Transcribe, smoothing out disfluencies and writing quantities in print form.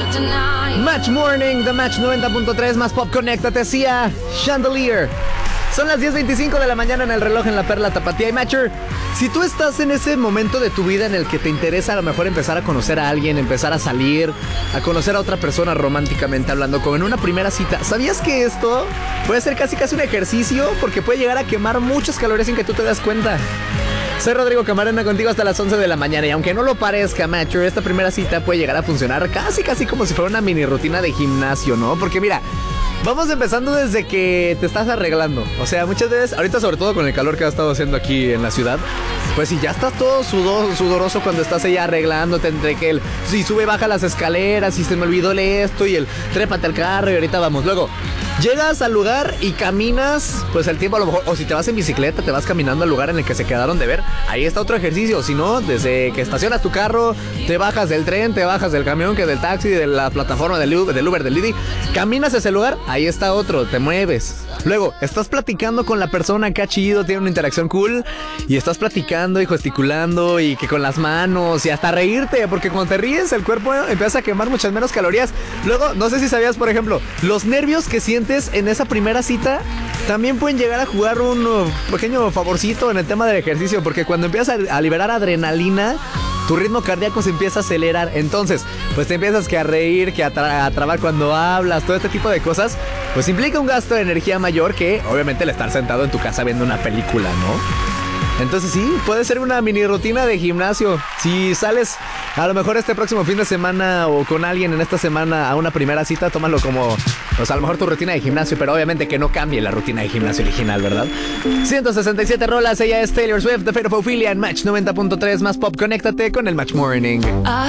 Match Morning, The Match 90.3, más pop, conéctate, Sia, Chandelier. Son las 10:25 de la mañana en el reloj en la Perla Tapatía. Y Matcher, si tú estás en ese momento de tu vida en el que te interesa a lo mejor empezar a conocer a alguien, empezar a salir, a conocer a otra persona románticamente hablando, como en una primera cita, ¿sabías que esto puede ser casi un ejercicio? Porque puede llegar a quemar muchas calorías sin que tú te das cuenta. Soy Rodrigo Camarena contigo hasta las 11 de la mañana y aunque no lo parezca, Matcher, esta primera cita puede llegar a funcionar casi como si fuera una mini rutina de gimnasio, ¿no? Porque mira, vamos empezando desde que te estás arreglando. O sea, muchas veces, ahorita sobre todo con el calor que ha estado haciendo aquí en la ciudad, pues si ya estás todo sudoroso cuando estás ahí arreglándote entre que el si sube y baja las escaleras y se me olvidó esto y el trépate al carro y ahorita vamos. Luego, llegas al lugar y caminas, pues el tiempo a lo mejor, o si te vas en bicicleta, te vas caminando al lugar en el que se quedaron de ver. Ahí está otro ejercicio. Si no, desde que estacionas tu carro, te bajas del tren, te bajas del camión, que del taxi, de la plataforma del Uber, del Didi, caminas a ese lugar, ahí está otro, te mueves. Luego, estás platicando con la persona, acá chido, tiene una interacción cool, y estás platicando y gesticulando y que con las manos y hasta reírte, porque cuando te ríes el cuerpo empieza a quemar muchas menos calorías. Luego, no sé si sabías, por ejemplo, los nervios que sientes en esa primera cita también pueden llegar a jugar un pequeño favorcito en el tema del ejercicio, porque cuando empiezas a liberar adrenalina, tu ritmo cardíaco se empieza a acelerar. Entonces, pues te empiezas que a reír, que a trabar cuando hablas, todo este tipo de cosas, pues implica un gasto de energía mayor que obviamente el estar sentado en tu casa viendo una película, ¿no? Entonces sí, puede ser una mini rutina de gimnasio. Si sales a lo mejor este próximo fin de semana o con alguien en esta semana a una primera cita, tómalo como, pues a lo mejor tu rutina de gimnasio, pero obviamente que no cambie la rutina de gimnasio original, ¿verdad? 167 rolas, ella es Taylor Swift, The Fate of Ophelia en Match 90.3, más pop, conéctate con el Match Morning.